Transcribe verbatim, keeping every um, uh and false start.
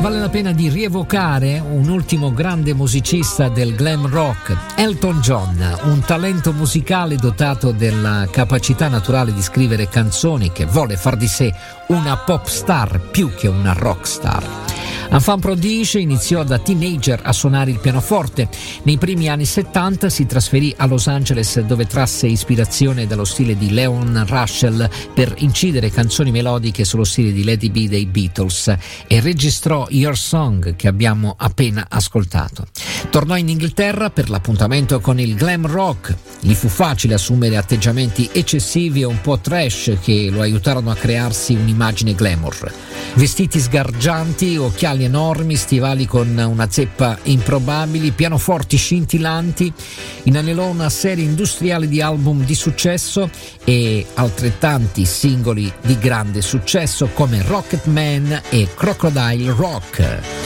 vale la pena di rievocare un ultimo grande musicista del glam rock, Elton John, un talento musicale dotato della capacità naturale di scrivere canzoni, che vuole far di sé una pop star più che una rock star. Enfant prodige, iniziò da teenager a suonare il pianoforte. Nei primi anni settanta si trasferì a Los Angeles, dove trasse ispirazione dallo stile di Leon Russell per incidere canzoni melodiche sullo stile di Lady B dei Beatles, e registrò Your Song, che abbiamo appena ascoltato. Tornò in Inghilterra per l'appuntamento con il glam rock. Gli fu facile assumere atteggiamenti eccessivi e un po' trash che lo aiutarono a crearsi un'immagine glamour. Vestiti sgargianti, occhiali enormi, stivali con una zeppa improbabili, pianoforti scintillanti, inanellò una serie industriale di album di successo e altrettanti singoli di grande successo come Rocket Man e Crocodile Rock.